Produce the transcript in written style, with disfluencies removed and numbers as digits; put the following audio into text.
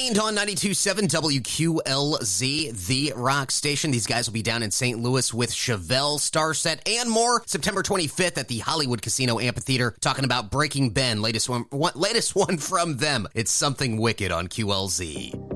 Trained on 92.7 WQLZ, the rock station. These guys will be down in St. Louis with Chevelle, Starset, and more. September 25th at the Hollywood Casino Amphitheater, talking about Breaking Ben, latest one from them. It's Something Wicked on QLZ.